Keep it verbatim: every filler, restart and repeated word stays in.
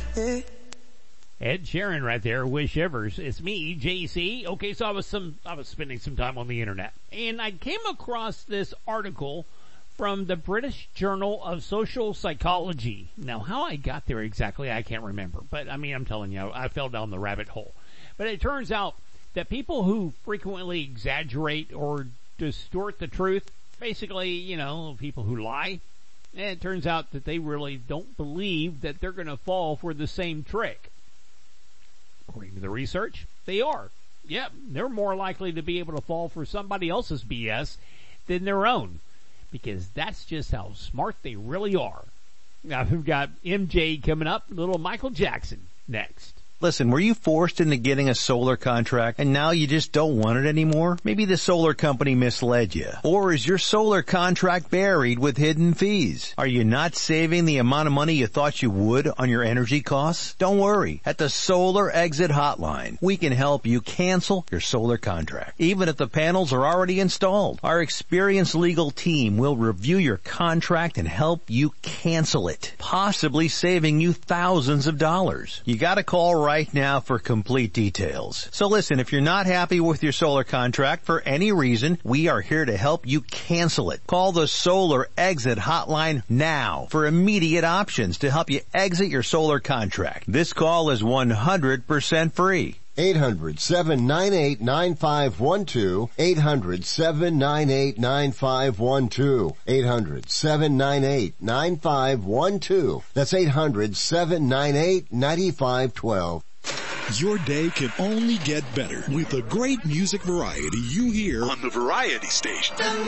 Ed Sheeran right there with Shivers. It's me, J C. Okay, so I was some, I was spending some time on the internet, and I came across this article from the British Journal of Social Psychology. Now, how I got there exactly, I can't remember, but I mean, I'm telling you, I fell down the rabbit hole. But it turns out that people who frequently exaggerate or distort the truth, basically, you know, people who lie, and it turns out that they really don't believe that they're going to fall for the same trick. According to the research, they are. Yep, they're more likely to be able to fall for somebody else's B S than their own, because that's just how smart they really are. Now, we've got M J coming up, little Michael Jackson next. Listen, were you forced into getting a solar contract and now you just don't want it anymore? Maybe the solar company misled you. Or is your solar contract buried with hidden fees? Are you not saving the amount of money you thought you would on your energy costs? Don't worry. At the Solar Exit Hotline, we can help you cancel your solar contract, even if the panels are already installed. Our experienced legal team will review your contract and help you cancel it, possibly saving you thousands of dollars. You gotta call right right now for complete details. So listen, if you're not happy with your solar contract for any reason, we are here to help you cancel it. Call the Solar Exit Hotline now for immediate options to help you exit your solar contract. This call is one hundred percent free. eight hundred, seven nine eight, nine five one two. eight hundred, seven nine eight, nine five one two. eight hundred, seven nine eight, nine five one two. That's eight hundred, seven nine eight, nine five one two. Your day can only get better with the great music variety you hear on the Variety Station.